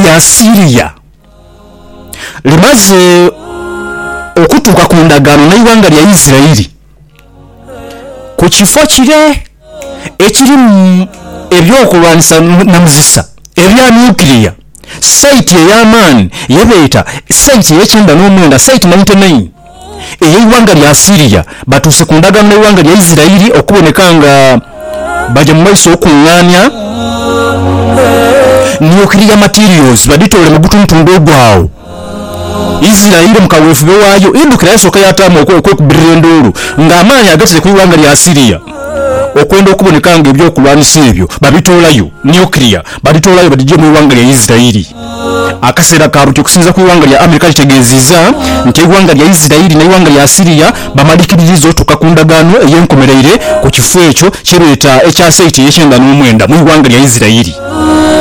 lya Syria limaze okutuuka ku ndagaano n'eggwanga lya Isirairi ku kifo kire ekirimu ebyokulwanisa namuzisa ebya nuclear site ey'amaanyi yebeeta site y'e99 site 99 ey'eggwanga lya Syria batuuse ku ndagaano n'eggwanga lya Isirairi okuboneka nga bajja mu maiso okuŋŋaanya nuclear materials baditoole mu gutuntundu ogwawo. Isirairi mu kaweefube waayo indukira yasooka yataamu okwekubirira enduulu ng'amaanyi agateze ku ggwanga lya Syria okwenda okuboneka nga ebyokulwanisa ebyo babitoolayo nuclear baditoolayo badijje mu ggwanga lya Isirairi. Akaseera kaabutyo okusinza ku ggwanga lya Amerika kitegeezezza nti eggwanga lya Isirairi n'eggwanga lya Syria bamalikiririza otuuka ku ndagaano ey'enkomereire ku kifo ekyo kyebeeta ekya site ey'e99 mu ggwanga lya Isirairi.